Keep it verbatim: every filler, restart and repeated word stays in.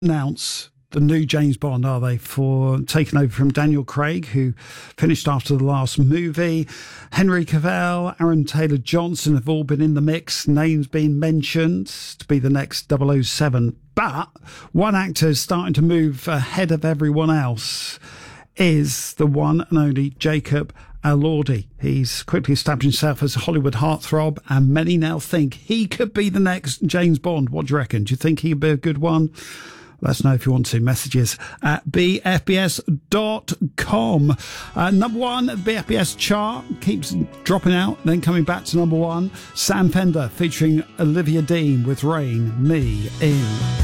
announce the new James Bond, are they, for taking over from Daniel Craig, who finished after the last movie. Henry Cavill, Aaron Taylor-Johnson have all been in the mix. Names being mentioned to be the next double oh seven. But one actor is starting to move ahead of everyone else is the one and only Jacob Elordi. He's quickly established himself as a Hollywood heartthrob, and many now think he could be the next James Bond. What do you reckon? Do you think he'd be a good one? Let us know if you want to. Messages at b f b s dot com. Uh, number one at the B F B S chart keeps dropping out, then coming back to number one. Sam Fender featuring Olivia Dean with Rain Me In.